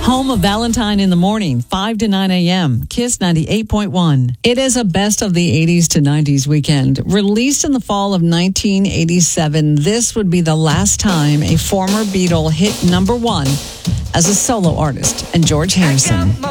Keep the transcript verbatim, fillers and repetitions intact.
Home of Valentine in the Morning, five to nine a.m. Kiss ninety-eight point one. It is a best of the eighties to nineties weekend. Released in the fall of nineteen eighty-seven, this would be the last time a former Beatle hit number one as a solo artist, and George Harrison.